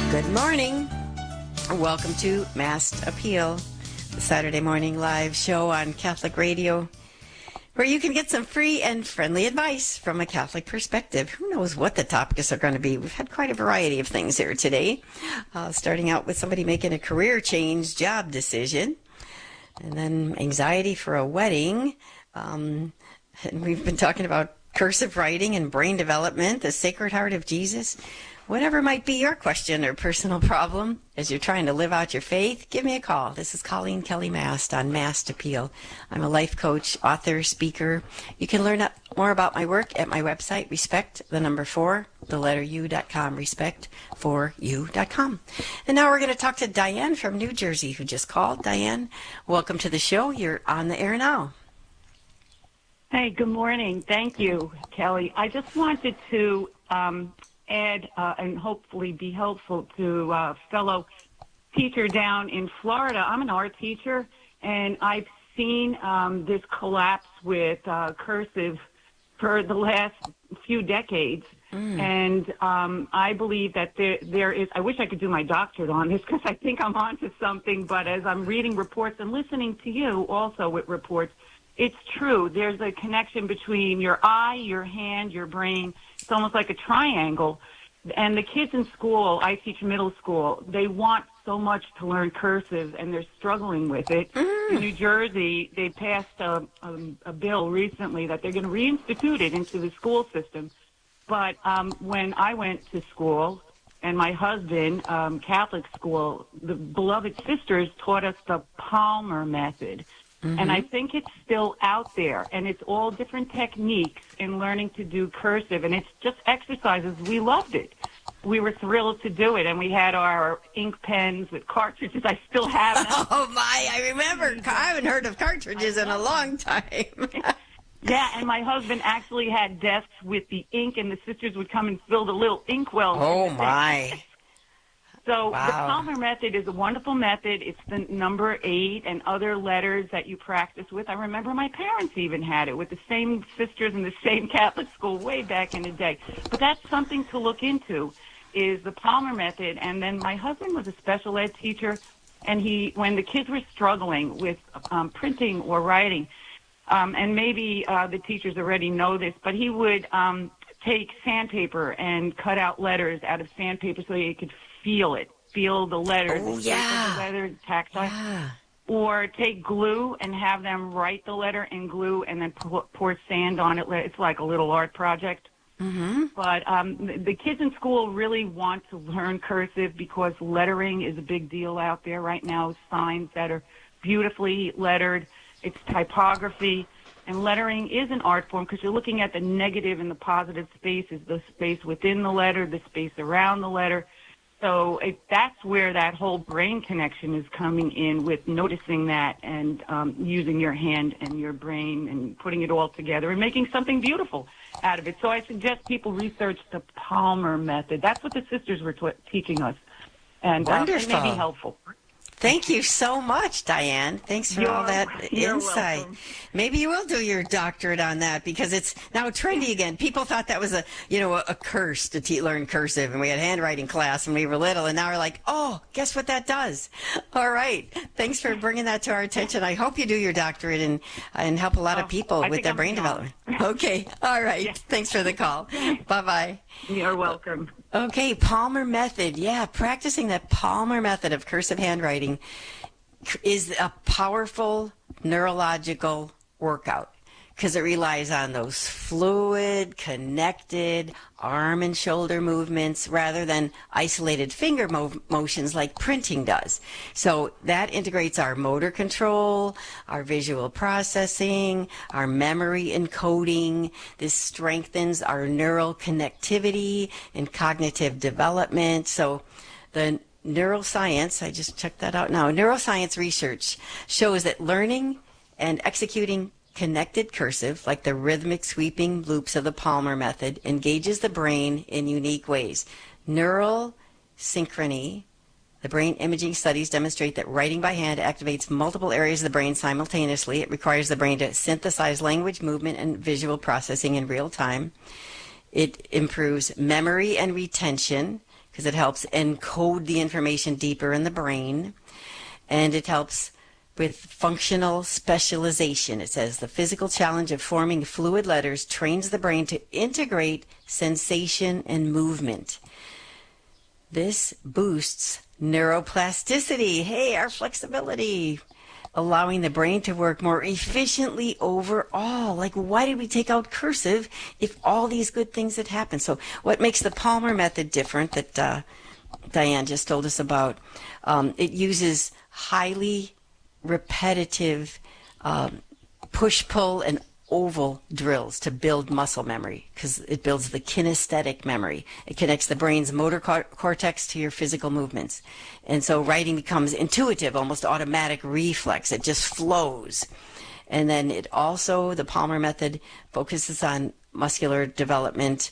Good morning. Welcome to Mass Appeal, the Saturday morning live show on Catholic Radio, where you can get some free and friendly advice from a Catholic perspective. Who knows what the topics are going to be? We've had quite a variety of things here today, starting out with somebody making a career change, job decision, and then anxiety for a wedding. And we've been talking about cursive writing and brain development, the Sacred Heart of Jesus. Whatever might be your question or personal problem as you're trying to live out your faith, give me a call. This is Colleen Kelly Mast on Mast Appeal. I'm a life coach, author, speaker. You can learn more about my work at my website, respect4u.com, respect4u.com. And now we're going to talk to Diane from New Jersey, who just called. Diane, welcome to the show. You're on the air now. Hey, good morning. Thank you, Kelly. I just wanted to add and hopefully be helpful to a fellow teacher down in Florida. I'm an art teacher, and I've seen this collapse with cursive for the last few decades. And I believe that there is, I wish I could do my doctorate on this because I think I'm onto something, but as I'm reading reports and listening to you also with reports, it's true. There's a connection between your eye, your hand, your brain. It's almost like a triangle. And the kids in school, I teach middle school, they want so much to learn cursive, and they're struggling with it. In New Jersey, they passed a bill recently that they're going to reinstitute it into the school system. But when I went to school, and my husband, Catholic school, the beloved sisters taught us the Palmer method. And I think it's still out there, and it's all different techniques in learning to do cursive, and it's just exercises. We loved it. We were thrilled to do it, and we had our ink pens with cartridges. I still have them. Oh, my, I remember. I haven't heard of cartridges in a long time. Yeah, and my husband actually had desks with the ink, and the sisters would come and fill the little ink wells. Oh, my. So wow. The Palmer method is a wonderful method. It's the number 8 and other letters that you practice with. I remember my parents even had it with the same sisters in the same Catholic school way back in the day. But that's something to look into, is the Palmer method. And then my husband was a special ed teacher, and when the kids were struggling with printing or writing, and maybe the teachers already know this, but he would take sandpaper and cut out letters out of sandpaper so you could feel the letters. Oh, yeah. The letter, tactile. Yeah. Or take glue and have them write the letter in glue and then pour sand on it. It's like a little art project. But the kids in school really want to learn cursive because lettering is a big deal out there right now. Signs that are beautifully lettered. It's typography. And lettering is an art form because you're looking at the negative and the positive spaces, the space within the letter, the space around the letter. So that's where that whole brain connection is coming in, with noticing that and using your hand and your brain and putting it all together and making something beautiful out of it. So I suggest people research the Palmer method. That's what the sisters were teaching us. And it may be helpful. Thank you so much, Diane. Thanks for all that insight. Welcome. Maybe you will do your doctorate on that because it's now trendy again. People thought that was a curse to learn cursive, and we had handwriting class when we were little, and now we're like, oh, guess what that does? All right. Thanks for bringing that to our attention. I hope you do your doctorate and help a lot of people with their brain development. Okay. All right. Yeah. Thanks for the call. Bye-bye. You're welcome. Okay, Palmer method. Yeah, practicing that Palmer method of cursive handwriting is a powerful neurological workout because it relies on those fluid, connected arm and shoulder movements rather than isolated finger motions like printing does. So that integrates our motor control, our visual processing, our memory encoding. This strengthens our neural connectivity and cognitive development. So the neuroscience, I just checked that out now, neuroscience research shows that learning and executing connected cursive, like the rhythmic sweeping loops of the Palmer method, engages the brain in unique ways. Neural synchrony, the brain imaging studies demonstrate that writing by hand activates multiple areas of the brain simultaneously. It requires the brain to synthesize language, movement, and visual processing in real time. It improves memory and retention, because it helps encode the information deeper in the brain, and it helps with functional specialization. It says the physical challenge of forming fluid letters trains the brain to integrate sensation and movement. This boosts neuroplasticity, hey, our flexibility, allowing the brain to work more efficiently overall. Like, why did we take out cursive if all these good things had happened? So what makes the Palmer method different that Diane just told us about? It uses highly repetitive push-pull and oval drills to build muscle memory, because it builds the kinesthetic memory. It connects the brain's motor cortex to your physical movements. And so writing becomes intuitive, almost automatic reflex. It just flows. And then it also, the Palmer method focuses on muscular development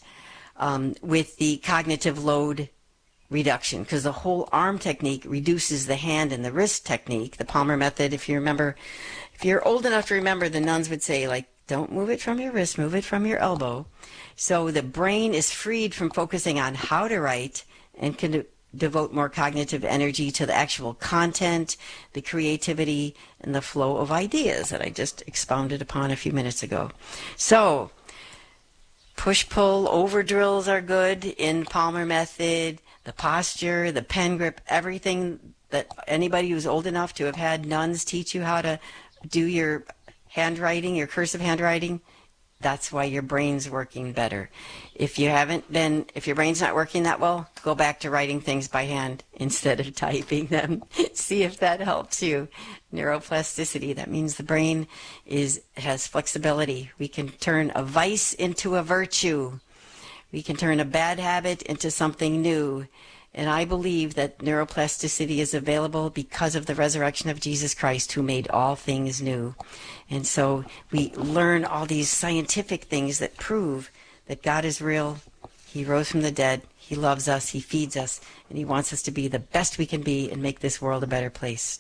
with the cognitive load reduction, because the whole arm technique reduces the hand and the wrist technique. The Palmer method, if you remember, if you're old enough to remember, the nuns would say, like, don't move it from your wrist, move it from your elbow. So the brain is freed from focusing on how to write and can devote more cognitive energy to the actual content, the creativity, and the flow of ideas that I just expounded upon a few minutes ago. So push-pull over drills are good in Palmer method. The posture, the pen grip, everything that anybody who's old enough to have had nuns teach you how to do your handwriting, your cursive handwriting, that's why your brain's working better. If your brain's not working that well, go back to writing things by hand instead of typing them. See if that helps you. Neuroplasticity, that means the brain has flexibility. We can turn a vice into a virtue. We can turn a bad habit into something new. And I believe that neuroplasticity is available because of the resurrection of Jesus Christ, who made all things new. And so we learn all these scientific things that prove that God is real. He rose from the dead. He loves us. He feeds us. And he wants us to be the best we can be and make this world a better place.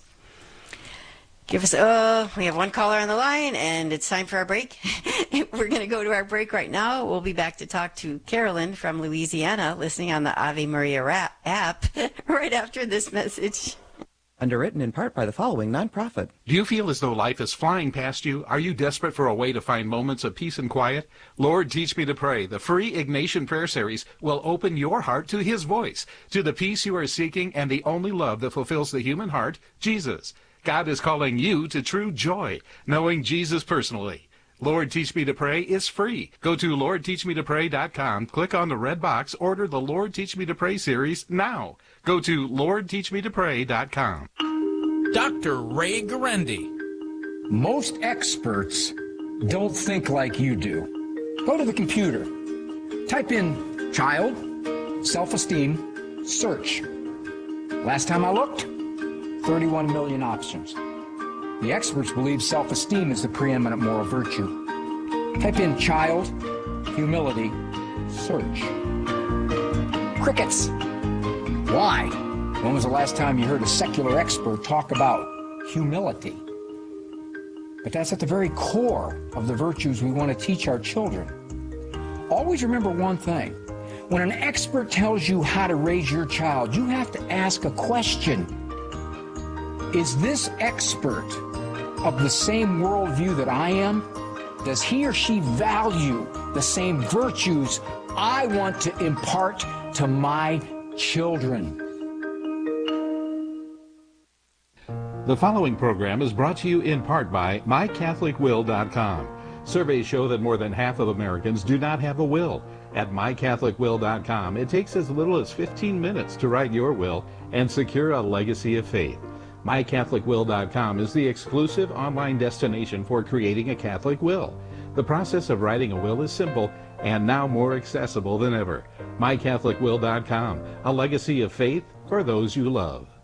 We have one caller on the line, and it's time for our break. We're going to go to our break right now. We'll be back to talk to Carolyn from Louisiana, listening on the Ave Maria app right after this message. Underwritten in part by the following nonprofit. Do you feel as though life is flying past you? Are you desperate for a way to find moments of peace and quiet? Lord, Teach Me to Pray, the free Ignatian Prayer Series, will open your heart to His voice, to the peace you are seeking and the only love that fulfills the human heart, Jesus. God is calling you to true joy, knowing Jesus personally. Lord, Teach Me to Pray is free. Go to LordTeachMeToPray.com, click on the red box, order the Lord Teach Me to Pray series now. Go to LordTeachMeToPray.com. Dr. Ray Guarendi. Most experts don't think like you do. Go to the computer. Type in child, self-esteem, search. Last time I looked, 31 million options. The experts believe self-esteem is the preeminent moral virtue. Type in child, humility, search. Crickets. Why? When was the last time you heard a secular expert talk about humility? But that's at the very core of the virtues we want to teach our children. Always remember one thing. When an expert tells you how to raise your child, you have to ask a question. Is this expert of the same worldview that I am? Does he or she value the same virtues I want to impart to my children? The following program is brought to you in part by MyCatholicWill.com. Surveys show that more than half of Americans do not have a will. At MyCatholicWill.com, it takes as little as 15 minutes to write your will and secure a legacy of faith. MyCatholicWill.com is the exclusive online destination for creating a Catholic will. The process of writing a will is simple and now more accessible than ever. MyCatholicWill.com, a legacy of faith for those you love.